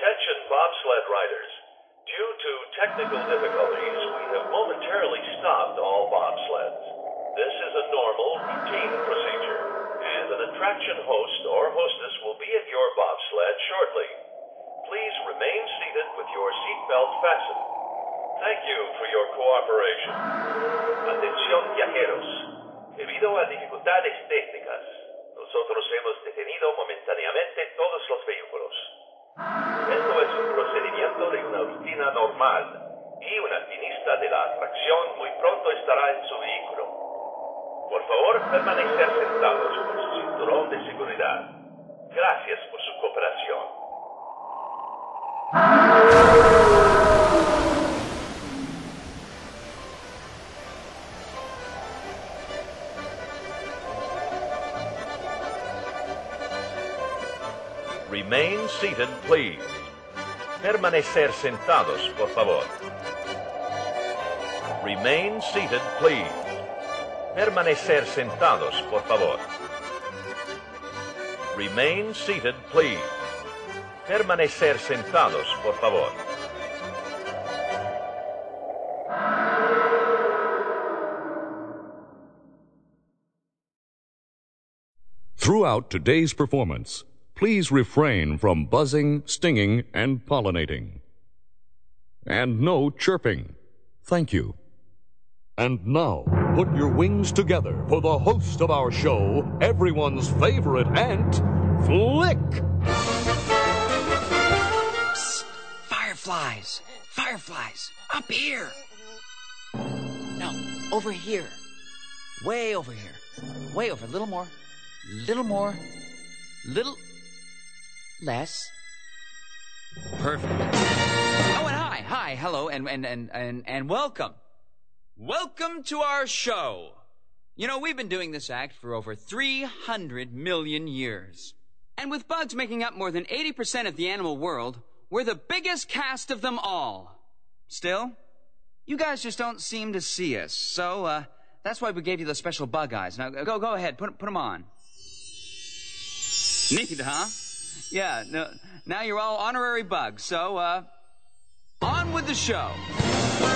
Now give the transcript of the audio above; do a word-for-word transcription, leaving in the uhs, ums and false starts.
Attention bobsled riders. Due to technical difficulties, we have momentarily stopped all bobsleds. This is a normal, routine procedure, and an attraction host or hostess will be at your bobsled shortly. Please remain seated with your seatbelt fastened. Thank you for your cooperation. Atención viajeros. Debido a dificultades técnicas, nosotros hemos detenido momentáneamente todos los vehículos. Esto es un procedimiento de una rutina normal y un alpinista de la atracción muy pronto estará en su vehículo. Por favor, permanecer sentados con su cinturón de seguridad. Gracias por su cooperación. Remain seated, please. Permanecer sentados, por favor. Remain seated, please. Permanecer sentados, por favor. Remain seated, please. Permanecer sentados, por favor. Throughout today's performance, please refrain from buzzing, stinging, and pollinating. And no chirping. Thank you. And now, put your wings together for the host of our show, everyone's favorite ant, Flick! Psst! Fireflies! Fireflies! Up here! No, over here. Way over here. Way over. Little more. Little more. Little... less. Perfect. Oh, and hi, hi, hello, and, and, and, and, and welcome. Welcome to our show. You know, we've been doing this act for over three hundred million years. And with bugs making up more than eighty percent of the animal world, we're the biggest cast of them all. Still, you guys just don't seem to see us. So, uh, that's why we gave you the special bug eyes. Now, go, go ahead, put, put them on. Neat, huh? Yeah, no, now you're all honorary bugs, so, uh, on with the show.